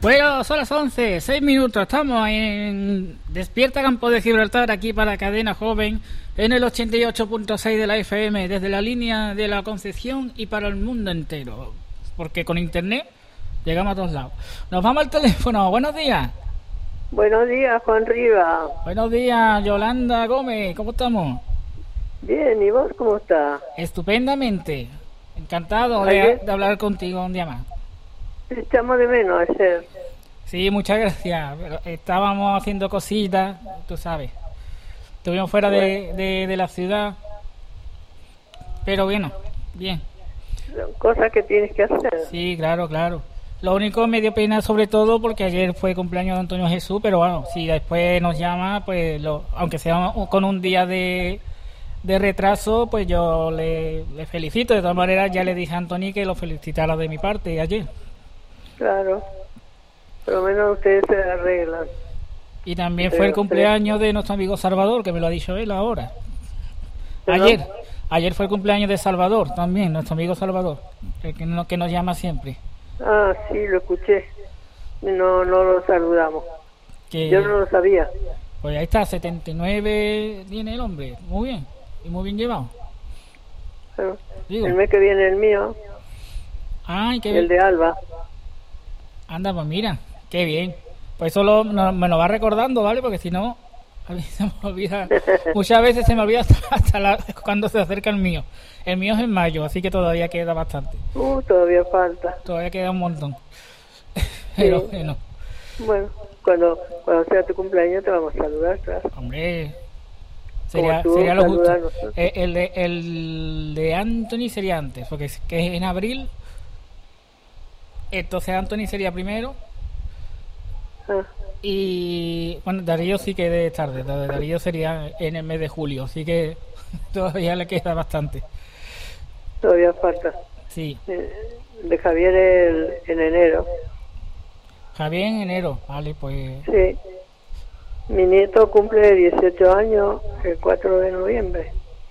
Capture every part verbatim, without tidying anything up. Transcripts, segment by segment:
Bueno, son las once, seis minutos. Estamos en Despierta Campo de Gibraltar, aquí para Cadena Joven, en el ochenta y ocho punto seis de la F M, desde la línea de la Concepción y para el mundo entero. Porque con internet llegamos a todos lados. Nos vamos al teléfono. Buenos días. Buenos días, Juan Riva. Buenos días, Yolanda Gómez. ¿Cómo estamos? Bien, ¿y vos cómo estás? Estupendamente. Encantado de, de hablar contigo un día más. Echamos de menos ayer. Sí, muchas gracias. Pero estábamos haciendo cositas, tú sabes. Estuvimos fuera de, de, de la ciudad. Pero bueno, bien. Son cosas que tienes que hacer. Sí, claro, claro. Lo único me dio pena sobre todo porque ayer fue cumpleaños de Antonio Jesús, pero bueno, si después nos llama, pues lo, aunque sea con un día de, de retraso, pues yo le, le felicito. De todas maneras, ya le dije a Antonio que lo felicitara de mi parte ayer. Claro, por lo menos ustedes se arreglan. Y también fue el cumpleaños de nuestro amigo Salvador, que me lo ha dicho él ahora. Ayer, ayer fue el cumpleaños de Salvador también, nuestro amigo Salvador, el que, no, que nos llama siempre. Ah, sí, lo escuché. No, no lo saludamos. Que, Yo no lo sabía. Pues ahí está, setenta y nueve tiene el hombre, muy bien, y muy bien llevado. Bueno, Digo. el mes que viene el mío, Ay, qué el bien. de Alba. Anda, pues mira, qué bien. Pues eso lo, no, me lo va recordando, ¿vale? Porque si no, a mí se me olvida. Muchas veces se me olvida hasta, hasta la, cuando se acerca el mío. El mío es en mayo, así que todavía queda bastante. Uh, todavía falta. Todavía queda un montón. Pero Sí. bueno. Bueno, cuando, cuando sea tu cumpleaños te vamos a saludar, claro. Hombre, sería, Como tú sería lo justo. saludarnos. Eh, El de, el de Anthony sería antes, porque es que es en abril. Entonces Anthony sería primero. Ah, Y bueno, Darío sí que de tarde. Darío sería en el mes de julio, así que todavía le queda bastante. todavía falta. Sí. Eh, De Javier el, en enero. Javier en enero, vale, pues. Sí. Mi nieto cumple dieciocho años el cuatro de noviembre.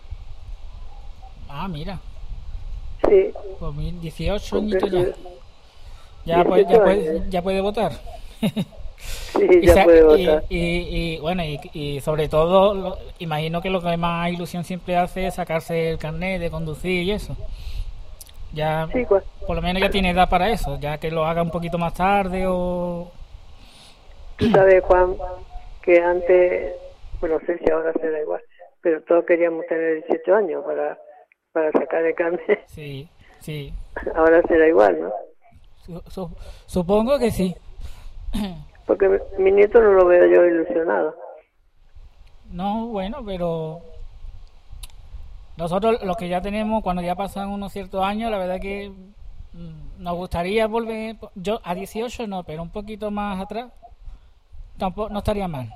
Ah, mira, Sí. pues mil dieciocho Cumple añitos ya. su- Ya, puede, ya, dieciocho puede, años. ya puede votar. Sí, Y, ya sa- puede y, votar. y, y, bueno, y, y sobre todo, lo- imagino que lo que más ilusión siempre hace es sacarse el carnet de conducir y eso. Ya, Sí, cua- por lo menos ya tiene edad para eso, ya que lo haga un poquito más tarde o... tú sabes, Juan, que antes, bueno, no sé si ahora será igual, pero todos queríamos tener dieciocho años para, para sacar el carnet. Sí, sí, Ahora será igual, ¿no? Su- su- supongo que sí. Porque mi, mi nieto no lo veo yo ilusionado. No, bueno, pero nosotros los que ya tenemos, cuando ya pasan unos ciertos años, la verdad que mm, nos gustaría volver, yo a dieciocho no, pero un poquito más atrás, tampoco, no estaría mal.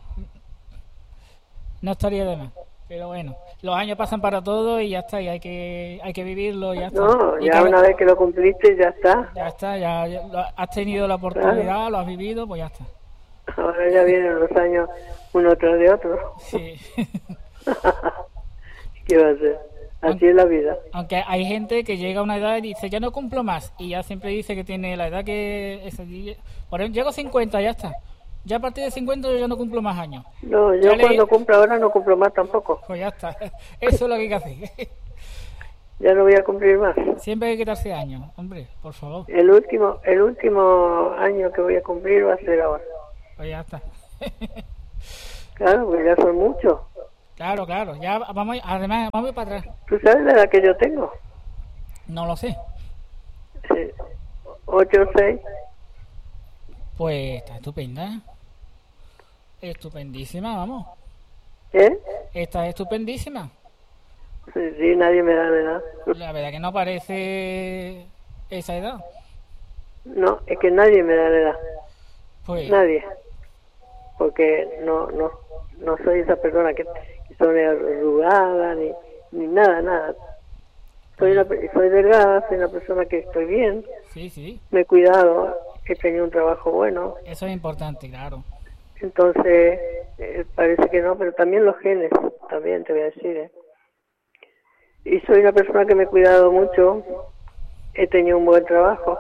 No estaría de más. Pero bueno, los años pasan para todo y ya está, y hay que hay que vivirlo, ya está. No, Y ya cada- una vez que lo cumpliste, ya está. ya está, ya, ya lo- has tenido la oportunidad, lo has vivido, pues ya está. Ahora ya vienen los años uno tras de otro. Sí. ¿Qué va a hacer? Así es la vida. Aunque hay gente que llega a una edad y dice, ya no cumplo más, y ya siempre dice que tiene la edad que... ese día- Por ejemplo, llego a cincuenta, ya está. Ya a partir de cincuenta yo ya no cumplo más años. No, yo Ya le- cuando cumplo ahora no cumplo más tampoco. Pues ya está. Eso es lo que hay que hacer. Ya no voy a cumplir más. Siempre hay que quitarse años, hombre, por favor. El último, el último año que voy a cumplir va a ser ahora. Pues ya está. Claro, porque ya son muchos. Claro, claro. Ya vamos, a- además, vamos a ir para atrás. ¿Tú sabes la edad que yo tengo? No lo sé. Sí. Ocho o seis. Pues está estupenda. Estupendísima, vamos. ¿Eh? Está estupendísima. Sí, sí, nadie me da la edad. La verdad que no parece esa edad. No, es que nadie me da la edad. Pues, Nadie. Porque no, no, no soy esa persona que, que son arrugada ni, ni nada, nada. Soy una, pe- soy delgada, soy una persona que estoy bien, sí, sí. me he cuidado, he tenido un trabajo bueno. Eso es importante, claro. Entonces, eh, parece que no, pero también los genes, también te voy a decir. ¿eh? Y soy una persona que me he cuidado mucho, he tenido un buen trabajo,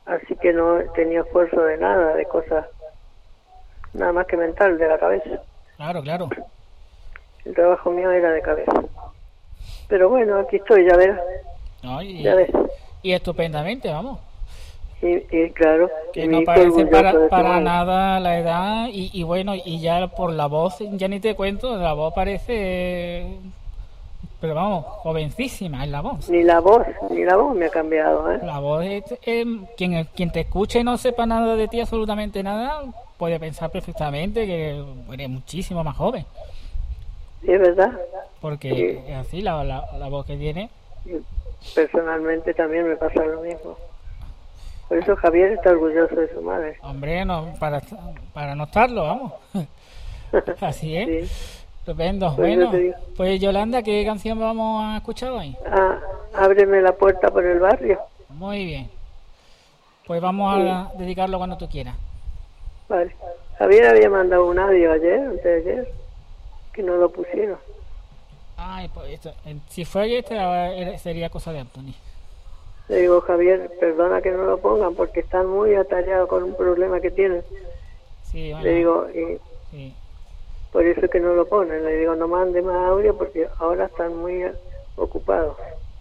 así que no tenía esfuerzo de nada, de cosas, nada más que mental, de la cabeza. Claro, claro. El trabajo mío era de cabeza. Pero bueno, aquí estoy, ya verás. No, y, Ya ves. y estupendamente, vamos. Y, y claro, Que y mi no hijo parece orgulloso para, de su para madre. nada la edad y, y bueno, y ya por la voz, ya ni te cuento, la voz parece, pero vamos, jovencísima es la voz. Ni la voz, ni la voz me ha cambiado, ¿eh? La voz es, es- quien, quien te escuche y no sepa nada de ti, absolutamente nada, puede pensar perfectamente que eres muchísimo más joven, Sí, es verdad. porque Sí. es así la, la, la voz que tiene. Y personalmente también me pasa lo mismo. Por eso Javier está orgulloso de su madre. Hombre, no, para, para no estarlo, vamos. Así es. Sí. Estupendo. Pues yo Bueno, te digo. pues Yolanda, ¿qué canción vamos a escuchar hoy? Ah, ábreme la puerta por el barrio. Muy bien. Pues vamos a dedicarlo cuando tú quieras. Vale. Javier había mandado un audio ayer, antes de ayer, que no lo pusieron. Ay, pues esto, eh, si fue este, era- sería cosa de Anthony. Le digo, Javier, perdona que no lo pongan porque están muy atareados con un problema que tienen. Sí, bueno, Le digo, y sí. por eso es que no lo ponen. Le digo, no mande más audio porque ahora están muy eh, ocupados.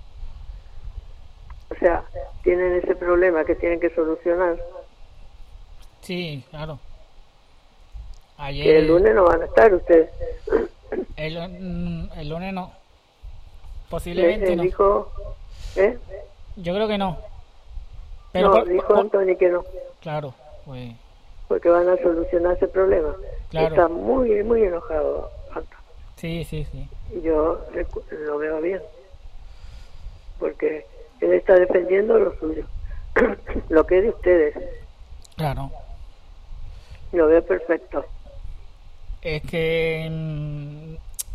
O sea, tienen ese problema que tienen que solucionar. Sí, claro. Que Ayer, el lunes no van a estar ustedes. el, mm, el lunes no. Le, Posiblemente le no. dijo, ¿eh? Yo creo que no. Pero No, por- dijo por- Anthony que no, claro, pues porque van a solucionar ese problema. Claro. Está muy, muy enojado Anthony. sí, sí, sí. Y yo recu- lo veo bien, porque él está defendiendo lo suyo, lo que es de ustedes. Claro. Lo veo perfecto. Es que mm,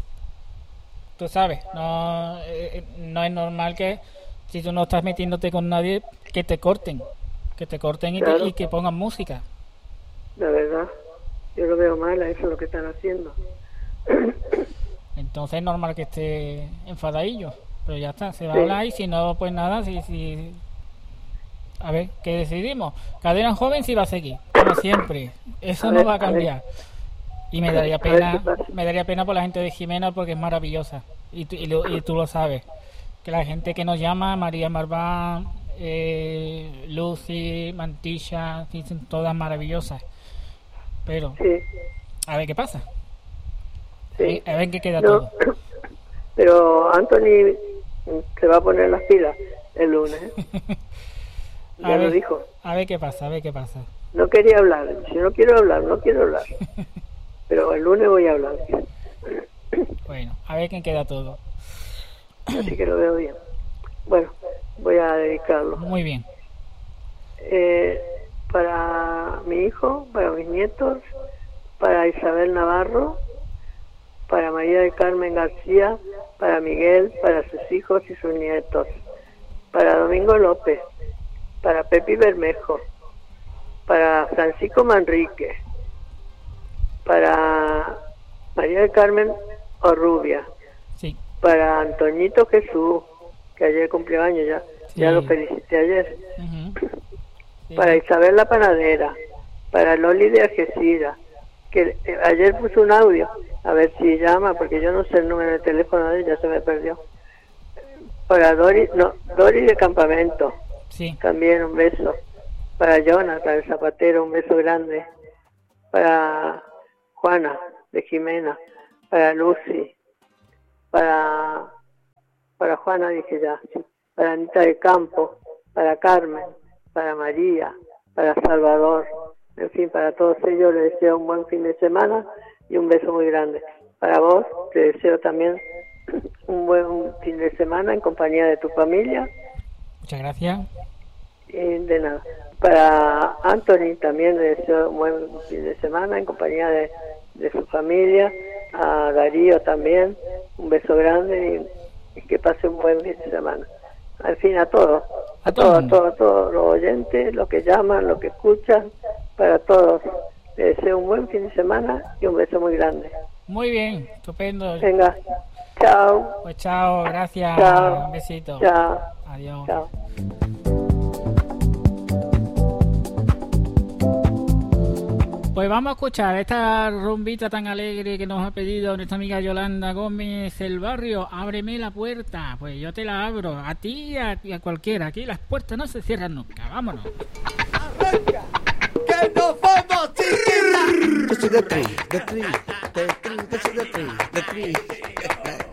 tú sabes, no, eh, no es normal que si tú no estás metiéndote con nadie, que te corten, que te corten y, que- Claro. y que pongan música. La verdad, yo lo veo mal, a eso es lo que están haciendo. Entonces es normal que esté enfadadillo, pero ya está, se va Sí. a hablar y si no, pues nada, si, si... A ver, ¿qué decidimos? Cadena Joven sí va a seguir, como siempre, eso A no ver, va a a ver. cambiar. Y me daría A ver pena, qué pasa. me daría pena por la gente de Jimena porque es maravillosa. Y, tú- y, lo- y tú lo sabes. Que la gente que nos llama, María Marván, eh, Lucy, Mantilla, que son todas maravillosas. Pero, Sí, a ver qué pasa. sí. A ver en qué queda No, todo. pero Anthony se va a poner las pilas el lunes. ¿eh? A Ya lo ver, dijo. a ver qué pasa, a ver qué pasa. No quería hablar. Si no quiero hablar, no quiero hablar. Pero el lunes voy a hablar. Bueno, a ver en qué queda todo. Así que lo veo bien. Bueno, voy a dedicarlo. Muy bien. Eh, para mi hijo, para mis nietos, para Isabel Navarro, para María del Carmen García, para Miguel, para sus hijos y sus nietos, para Domingo López, para Pepi Bermejo, para Francisco Manrique, para María del Carmen Orrubia, Sí, para Antoñito Jesús, que ayer cumplió años ya, Sí. ya lo felicité ayer, ujú. Sí, para Isabel la Panadera, para Loli de Algeciras, que eh, ayer puso un audio, a ver si llama, porque yo no sé el número de teléfono de ella, se me perdió. Para Dori, no, Dori de Campamento, sí, también un beso. Para Jonathan, el zapatero, un beso grande. Para Juana de Jimena, para Lucy, para, para Juana dije ya, sí. Para Anita del Campo, para Carmen, para María, para Salvador, en fin, para todos ellos les deseo un buen fin de semana y un beso muy grande. Para vos te deseo también un buen fin de semana en compañía de tu familia muchas gracias. y de nada. Para Anthony también le deseo un buen fin de semana en compañía de, de su familia. A Darío también un beso grande y, y que pase un buen fin de semana. Al fin a todos, A a todo el todos, a mundo. todos, a todos los oyentes, los que llaman, los que escuchan, para todos. Les deseo un buen fin de semana y un beso muy grande. Muy bien, estupendo. Venga, chao, Pues chao, gracias. Chao. Un besito. chao, Adiós. chao. Pues vamos a escuchar esta rumbita tan alegre que nos ha pedido nuestra amiga Yolanda Gómez, El Barrio, ábreme la puerta. Pues yo te la abro, a ti y a, y a cualquiera. Aquí las puertas no se cierran nunca, vámonos. ¡Arranca! ¡Que nos vamos, chiquita! Yo soy de tri, de tri.